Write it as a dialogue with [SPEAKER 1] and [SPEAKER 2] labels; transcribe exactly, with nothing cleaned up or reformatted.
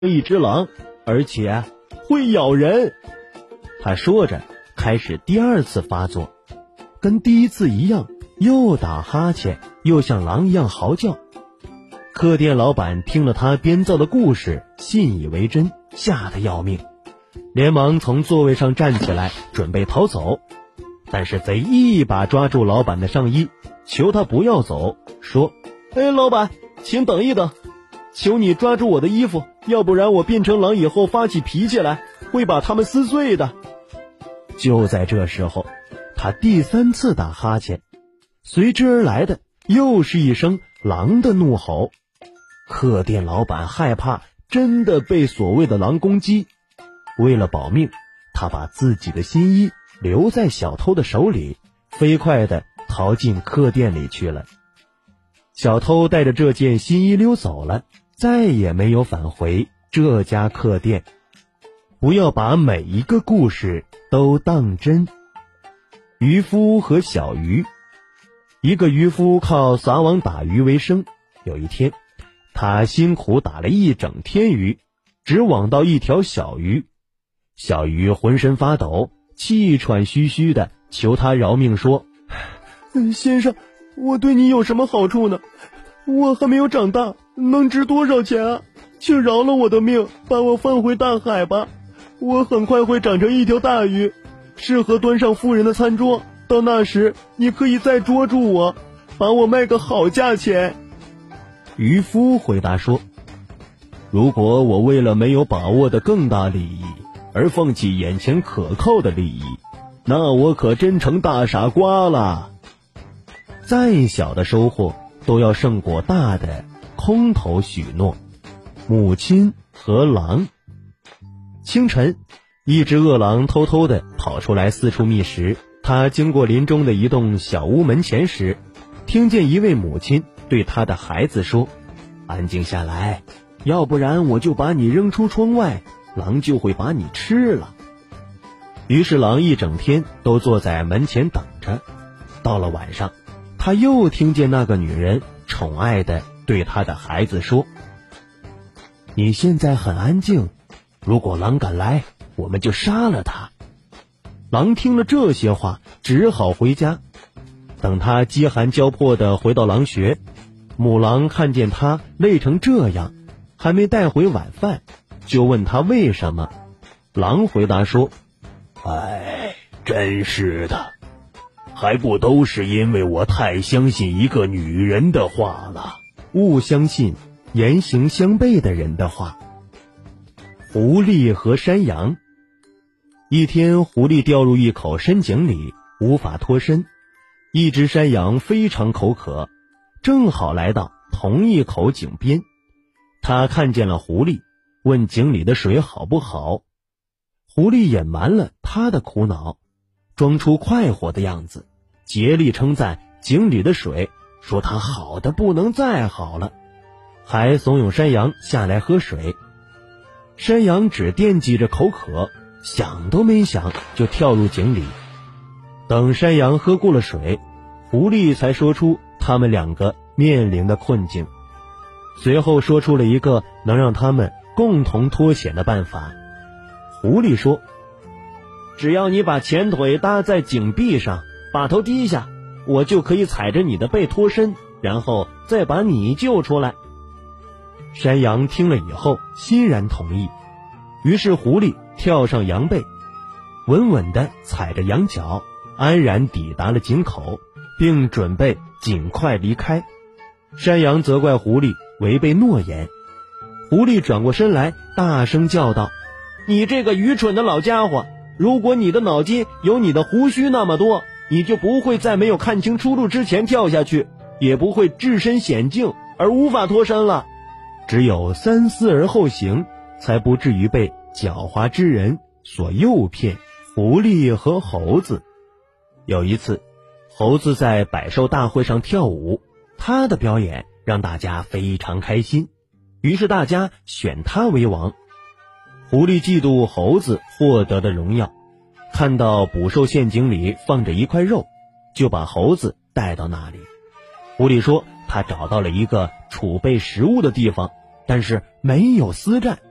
[SPEAKER 1] 一只狼，而且会咬人。他说着，开始第二次发作，跟第一次一样，又打哈欠，又像狼一样嚎叫。客店老板听了他编造的故事，信以为真，吓得要命，连忙从座位上站起来，准备逃走。但是贼一把抓住老板的上衣，求他不要走，说：哎，老板，请等一等，求你抓住我的衣服，要不然我变成狼以后发起脾气来，会把它们撕碎的。就在这时候，他第三次打哈欠，随之而来的又是一声狼的怒吼。客店老板害怕真的被所谓的狼攻击，为了保命，他把自己的新衣留在小偷的手里，飞快地逃进客店里去了。小偷带着这件新衣溜走了，再也没有返回这家客店。不要把每一个故事都当真。渔夫和小鱼。一个渔夫靠撒网打鱼为生，有一天他辛苦打了一整天鱼，只网到一条小鱼。小鱼浑身发抖，气喘吁吁的求他饶命，说：先生，我对你有什么好处呢？我还没有长大，能值多少钱啊？请饶了我的命，把我放回大海吧。我很快会长成一条大鱼，适合端上夫人的餐桌，到那时你可以再捉住我，把我卖个好价钱。渔夫回答说：如果我为了没有把握的更大利益而放弃眼前可靠的利益，那我可真成大傻瓜了。再小的收获都要胜过大的空头许诺。母亲和狼。清晨，一只饿狼偷偷地跑出来四处觅食。他经过林中的一栋小屋门前时，听见一位母亲对他的孩子说：安静下来，要不然我就把你扔出窗外，狼就会把你吃了。于是狼一整天都坐在门前等着。到了晚上，他又听见那个女人宠爱地对他的孩子说：你现在很安静，如果狼赶来，我们就杀了他。狼听了这些话，只好回家。等他饥寒交迫地回到狼穴，母狼看见他累成这样，还没带回晚饭，就问他为什么。狼回答说：哎，真是的，还不都是因为我太相信一个女人的话了。勿相信言行相悖的人的话。狐狸和山羊。一天，狐狸掉入一口深井里，无法脱身。一只山羊非常口渴，正好来到同一口井边。他看见了狐狸，问井里的水好不好。狐狸隐瞒了他的苦恼，装出快活的样子，竭力称赞井里的水，说它好的不能再好了，还怂恿山羊下来喝水。山羊只惦记着口渴，想都没想就跳入井里。等山羊喝过了水，狐狸才说出他们两个面临的困境，随后说出了一个能让他们共同脱险的办法。狐狸说：只要你把前腿搭在井壁上，把头低下，我就可以踩着你的背脱身，然后再把你救出来。山羊听了以后欣然同意，于是狐狸跳上羊背，稳稳地踩着羊角，安然抵达了井口，并准备尽快离开。山羊责怪狐狸违背诺言。狐狸转过身来，大声叫道：你这个愚蠢的老家伙，如果你的脑筋有你的胡须那么多，你就不会在没有看清出路之前跳下去，也不会置身险境而无法脱身了。只有三思而后行，才不至于被狡猾之人所诱骗。狐狸和猴子。有一次，猴子在百兽大会上跳舞，他的表演让大家非常开心，于是大家选他为王。狐狸嫉妒猴子获得的荣耀，看到捕兽陷阱里放着一块肉，就把猴子带到那里。狐狸说他找到了一个储备食物的地方，但是没有私占，